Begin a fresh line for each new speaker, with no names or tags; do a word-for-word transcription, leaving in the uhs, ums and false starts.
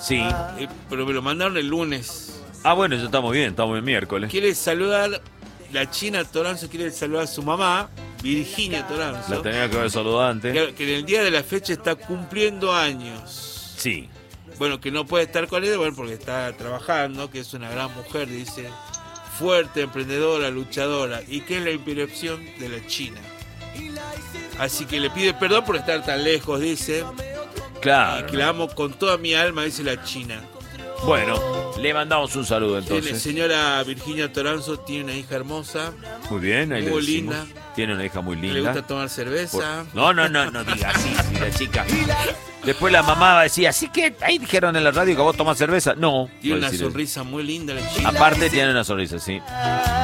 Sí.
Eh, pero me lo mandaron el lunes.
Ah, bueno, ya estamos bien, estamos en miércoles.
Quiere saludar, la China Toranzo quiere saludar a su mamá, Virginia Toranzo.
La tenía que haber saludado antes.
Que, que en el día de la fecha está cumpliendo años.
Sí.
Bueno, que no puede estar con ella, bueno, porque está trabajando, que es una gran mujer, dice, fuerte, emprendedora, luchadora, y que es la inspiración de la China. Así que le pide perdón por estar tan lejos, dice.
Claro.
Y que la amo con toda mi alma, dice la China.
Bueno, le mandamos un saludo
Tiene,
entonces.
señora Virginia Toranzo tiene una hija hermosa,
Muy bien, ahí
muy
le decimos.
linda.
Tiene una hija muy
le
linda.
gusta tomar cerveza.
Por- No, no, no, no diga así, sí, la chica. Después la mamá decía, así que ahí dijeron en la radio que vos tomás cerveza. No.
Tiene
voy a
una
decir eso.
sonrisa muy linda la China.
Aparte tiene una sonrisa, sí.